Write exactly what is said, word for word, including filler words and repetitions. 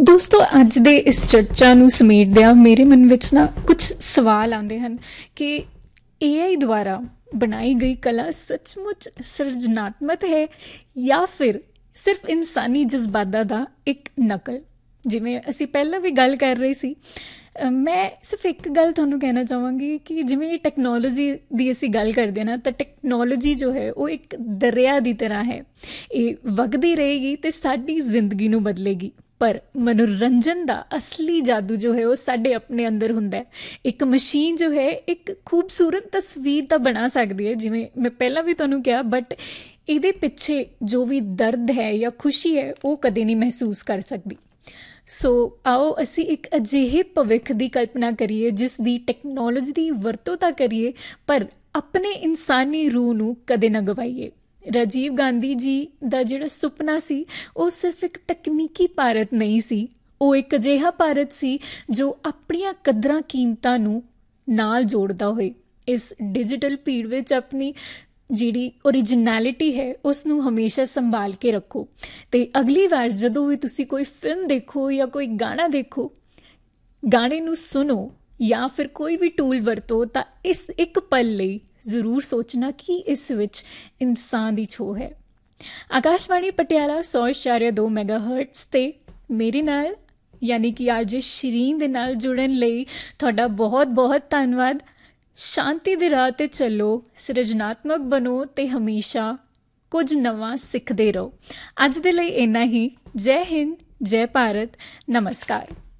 ਦੋਸਤੋ ਅੱਜ ਦੇ ਇਸ ਚਰਚਾ ਨੂੰ ਸਮੇਟਦਿਆਂ ਮੇਰੇ ਮਨ ਵਿੱਚ ਨਾ ਕੁਝ ਸਵਾਲ ਆਉਂਦੇ ਹਨ ਕਿ ਏ ਆਈ ਦੁਆਰਾ ਬਣਾਈ ਗਈ ਕਲਾ ਸੱਚਮੁੱਚ ਸਿਰਜਣਾਤਮਕ ਹੈ ਜਾਂ ਫਿਰ ਸਿਰਫ ਇਨਸਾਨੀ ਜਜ਼ਬਾਤਾਂ ਦਾ ਇੱਕ ਨਕਲ। ਜਿਵੇਂ ਅਸੀਂ ਪਹਿਲਾਂ ਵੀ ਗੱਲ ਕਰ ਰਹੇ ਸੀ, ਮੈਂ ਸਿਰਫ ਇੱਕ ਗੱਲ ਤੁਹਾਨੂੰ ਕਹਿਣਾ ਚਾਹਾਂਗੀ ਕਿ ਜਿਵੇਂ ਟੈਕਨੋਲੋਜੀ ਦੀ ਅਸੀਂ ਗੱਲ ਕਰਦੇ ਨਾ, ਤਾਂ ਟੈਕਨੋਲੋਜੀ ਜੋ ਹੈ ਉਹ ਇੱਕ ਦਰਿਆ ਦੀ ਤਰ੍ਹਾਂ ਹੈ। ਇਹ ਵਗਦੀ ਰਹੇਗੀ ਅਤੇ ਸਾਡੀ ਜ਼ਿੰਦਗੀ ਨੂੰ ਬਦਲੇਗੀ, ਪਰ ਮਨੋਰੰਜਨ ਦਾ ਅਸਲੀ ਜਾਦੂ ਜੋ ਹੈ ਉਹ ਸਾਡੇ ਆਪਣੇ ਅੰਦਰ ਹੁੰਦਾ ਹੈ। ਇੱਕ ਮਸ਼ੀਨ ਜੋ ਹੈ ਇੱਕ ਖੂਬਸੂਰਤ ਤਸਵੀਰ ਤਾਂ ਬਣਾ ਸਕਦੀ ਹੈ, ਜਿਵੇਂ ਮੈਂ ਪਹਿਲਾਂ ਵੀ ਤੁਹਾਨੂੰ ਕਿਹਾ, ਬਟ ਇਹਦੇ ਪਿੱਛੇ ਜੋ ਵੀ ਦਰਦ ਹੈ ਜਾਂ ਖੁਸ਼ੀ ਹੈ ਉਹ ਕਦੇ ਨਹੀਂ ਮਹਿਸੂਸ ਕਰ ਸਕਦੀ। ਸੋ ਆਓ ਅਸੀਂ ਇੱਕ ਅਜਿਹੇ ਭਵਿੱਖ ਦੀ ਕਲਪਨਾ ਕਰੀਏ ਜਿਸ ਦੀ ਟੈਕਨੋਲੋਜੀ ਦੀ ਵਰਤੋਂ ਤਾਂ ਕਰੀਏ, ਪਰ ਆਪਣੇ ਇਨਸਾਨੀ ਰੂਹ ਨੂੰ ਕਦੇ ਨਾ ਗਵਾਈਏ। ਰਾਜੀਵ ਗਾਂਧੀ ਜੀ ਦਾ ਜਿਹੜਾ ਸੁਪਨਾ ਸੀ ਉਹ ਸਿਰਫ ਇੱਕ ਤਕਨੀਕੀ ਭਾਰਤ ਨਹੀਂ ਸੀ, ਉਹ ਇੱਕ ਅਜਿਹਾ ਭਾਰਤ ਸੀ ਜੋ ਆਪਣੀਆਂ ਕਦਰਾਂ ਕੀਮਤਾਂ ਨੂੰ ਨਾਲ ਜੋੜਦਾ ਹੋਏ ਇਸ ਡਿਜੀਟਲ ਭੀੜ ਵਿੱਚ ਆਪਣੀ ਜਿਹੜੀ ਓਰੀਜਨੈਲਿਟੀ ਹੈ ਉਸ ਨੂੰ ਹਮੇਸ਼ਾ ਸੰਭਾਲ ਕੇ ਰੱਖੋ। ਅਤੇ ਅਗਲੀ ਵਾਰ ਜਦੋਂ ਵੀ ਤੁਸੀਂ ਕੋਈ ਫਿਲਮ ਦੇਖੋ ਜਾਂ ਕੋਈ ਗਾਣਾ ਦੇਖੋ, ਗਾਣੇ ਨੂੰ ਸੁਣੋ ਜਾਂ ਫਿਰ ਕੋਈ ਵੀ ਟੂਲ ਵਰਤੋ, ਤਾਂ ਇਸ ਇੱਕ ਪਲ ਲਈ ਜ਼ਰੂਰ ਸੋਚਣਾ ਕਿ ਇਸ ਵਿੱਚ ਇਨਸਾਨ ਦੀ ਛੋਹ ਹੈ। ਆਕਾਸ਼ਵਾਣੀ ਪਟਿਆਲਾ ਸੌ ਇਸ਼ਾਰਿਆ ਦੋ ਮੈਗਾ ਹਰਟਸ 'ਤੇ ਮੇਰੇ ਨਾਲ ਯਾਨੀ ਕਿ ਆਰ ਜੇ ਸ਼ਿਰੀਨ ਦੇ ਨਾਲ ਜੁੜਨ ਲਈ ਤੁਹਾਡਾ ਬਹੁਤ ਬਹੁਤ ਧੰਨਵਾਦ। ਸ਼ਾਂਤੀ ਦੇ ਰਾਹ 'ਤੇ ਚੱਲੋ, ਸਿਰਜਣਾਤਮਕ ਬਣੋ ਅਤੇ ਹਮੇਸ਼ਾ ਕੁਝ ਨਵਾਂ ਸਿੱਖਦੇ ਰਹੋ। ਅੱਜ ਦੇ ਲਈ ਇੰਨਾ ਹੀ। ਜੈ ਹਿੰਦ, ਜੈ ਭਾਰਤ, ਨਮਸਕਾਰ।